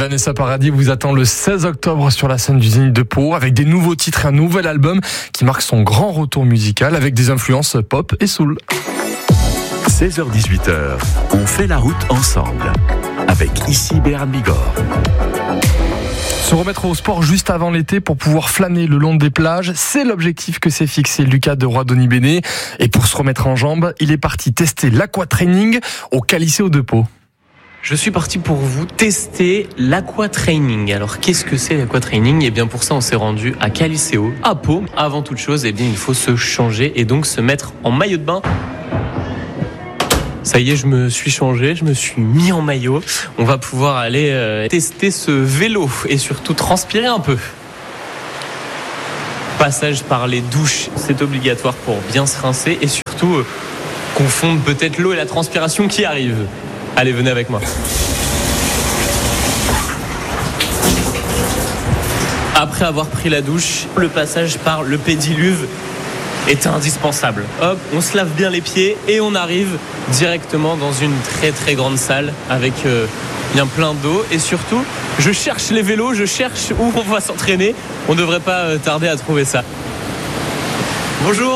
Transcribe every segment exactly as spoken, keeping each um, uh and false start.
Vanessa Paradis vous attend le seize octobre sur la scène du Zénith de Pau avec des nouveaux titres et un nouvel album qui marque son grand retour musical avec des influences pop et soul. seize heures dix-huit heures, on fait la route ensemble avec ici Béarn Bigorre. Se remettre au sport juste avant l'été pour pouvoir flâner le long des plages, c'est l'objectif que s'est fixé Lucas de Roidoni-Bennett. Et pour se remettre en jambes, il est parti tester l'aquatraining au Caliceo de Pau. Je suis parti pour vous tester l'aquatraining. Alors qu'est-ce que c'est l'aquatraining ? Et bien pour ça on s'est rendu à Caliceo, à Pau. Avant toute chose, eh bien il faut se changer et donc se mettre en maillot de bain. Ça y est, je me suis changé, je me suis mis en maillot. On va pouvoir aller euh, tester ce vélo et surtout transpirer un peu. Passage par les douches, c'est obligatoire pour bien se rincer et surtout euh, confondre peut-être l'eau et la transpiration qui arrive. Allez, venez avec moi. Après avoir pris la douche, le passage par le pédiluve est indispensable. Hop, on se lave bien les pieds et on arrive directement dans une très très grande salle avec euh, bien plein d'eau et surtout, je cherche les vélos, je cherche où on va s'entraîner. On ne devrait pas euh, tarder à trouver ça. Bonjour.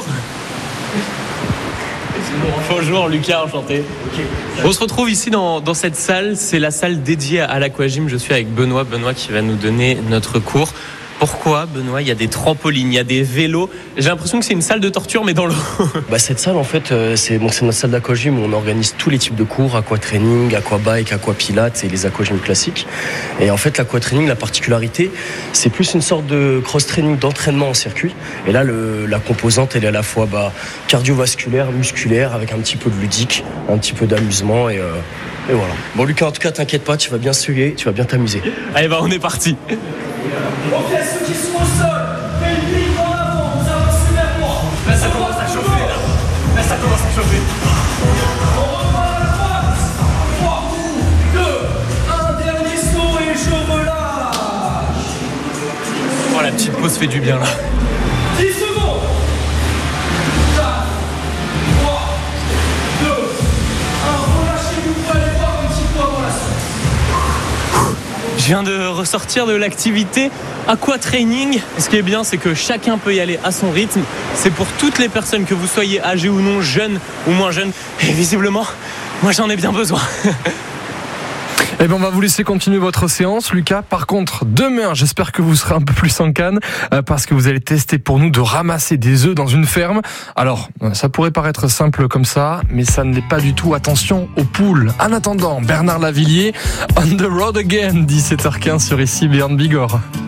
Bonjour Lucas, enchanté. On se retrouve ici dans, dans cette salle, c'est la salle dédiée à l'aquagym. Je suis avec Benoît, Benoît qui va nous donner notre cours. Pourquoi, Benoît, il y a des trampolines, il y a des vélos. J'ai l'impression que c'est une salle de torture, mais dans l'eau. Bah, cette salle, en fait, euh, c'est, bon, c'est notre salle d'aquagym où on organise tous les types de cours, aquatraining, aquabike, aquapilates et les aquagyms classiques. Et en fait, l'aquatraining, la particularité, c'est plus une sorte de cross-training d'entraînement en circuit. Et là, le, la composante, elle est à la fois bah, cardiovasculaire, musculaire, avec un petit peu de ludique, un petit peu d'amusement et... Euh, Et voilà. Bon Lucas, en tout cas, t'inquiète pas, tu vas bien suer, tu vas bien t'amuser. Allez, bah on est parti. Ok, ceux qui sont au sol, faites une ligne en avant, vous avancez vers moi. Là, ça commence à chauffer, là. Là, ça commence à chauffer. On repart à la droite. trois, deux, un, dernier saut et je relâche. Oh, la petite pause fait du bien, là. dix secondes. quatre, trois, deux, un, relâchez-vous, vous allez voir un petit peu avant la suite. Je viens de ressortir de l'activité aquatraining. Ce qui est bien, c'est que chacun peut y aller à son rythme. C'est pour toutes les personnes, que vous soyez âgés ou non, jeunes ou moins jeunes. Et visiblement, moi j'en ai bien besoin. Eh bien, on va vous laisser continuer votre séance, Lucas. Par contre, demain, j'espère que vous serez un peu plus en canne, euh, parce que vous allez tester pour nous de ramasser des œufs dans une ferme. Alors, ça pourrait paraître simple comme ça, mais ça ne l'est pas du tout. Attention aux poules. En attendant, Bernard Lavilliers, On the road again, dix-sept heures quinze sur ici Béarn Bigorre.